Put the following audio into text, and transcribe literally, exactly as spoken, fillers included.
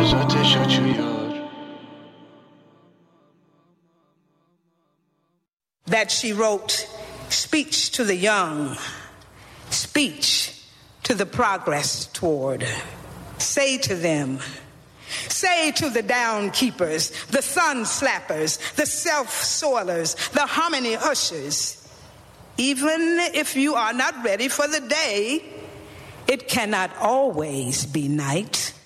That she wrote speech to the young, speech to the progress toward. Say to them, say to the down keepers, the sun slappers, the self-soilers, the harmony ushers, even if you are not ready for the day, it cannot always be night.